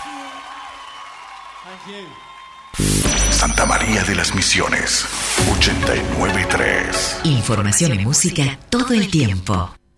Santa María de las Misiones, 89.3. Información y música todo el tiempo.